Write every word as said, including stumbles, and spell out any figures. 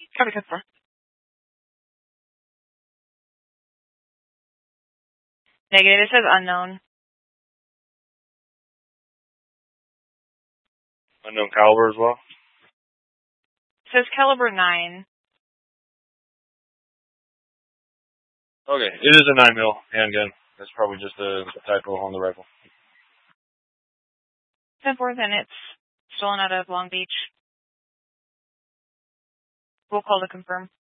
Copy, confirm. Negative, it says unknown. Unknown caliber as well? It says caliber nine. Okay, it is a nine mil handgun. That's probably just a typo on the rifle. ten four, and it's stolen out of Long Beach. We'll call to confirm.